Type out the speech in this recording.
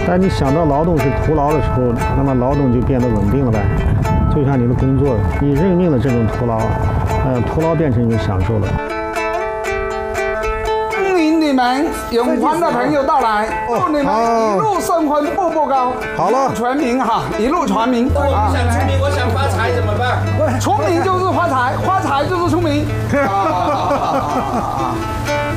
但你想到劳动是徒劳的时候，那么劳动就变得稳定了呗。就像你的工作，你认命的这种徒劳，徒劳变成一种享受了。 欢迎你们永欢的朋友到来，祝你们一路升官，步步高， 好了， 全民哈，一路全民。 我不想出名，我想发财怎么办？ 出名就是发财，发财就是出名。